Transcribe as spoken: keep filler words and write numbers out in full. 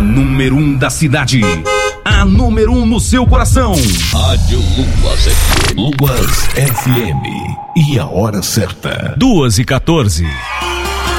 A número um da cidade. A número um no seu coração. Rádio Luas F M. Luas F M. E a hora certa. Duas e quatorze.